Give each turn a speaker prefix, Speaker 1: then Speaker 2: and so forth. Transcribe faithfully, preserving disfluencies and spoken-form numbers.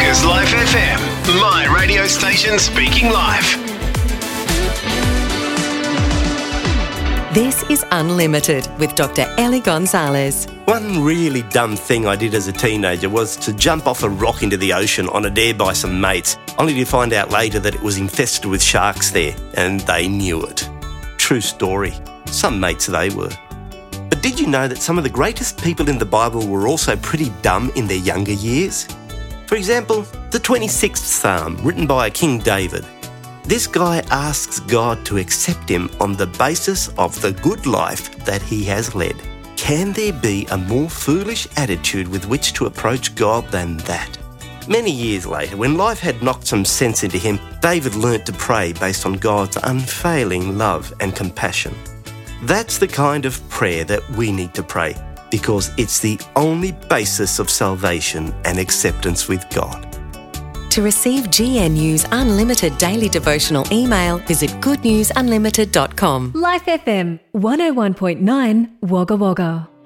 Speaker 1: is Life F M, my radio station speaking life.
Speaker 2: This is Unlimited with Doctor Ellie Gonzalez.
Speaker 3: One really dumb thing I did as a teenager was to jump off a rock into the ocean on a dare by some mates, only to find out later that it was infested with sharks there, and they knew it. True story. Some mates they were. But did you know that some of the greatest people in the Bible were also pretty dumb in their younger years? For example, the twenty-sixth Psalm, written by King David. This guy asks God to accept him on the basis of the good life that he has led. Can there be a more foolish attitude with which to approach God than that? Many years later, when life had knocked some sense into him, David learnt to pray based on God's unfailing love and compassion. That's the kind of prayer that we need to pray, because it's the only basis of salvation and acceptance with God.
Speaker 2: To receive G N U's unlimited daily devotional email, visit good news unlimited dot com.
Speaker 4: Life F M one oh one point nine Wagga Wagga.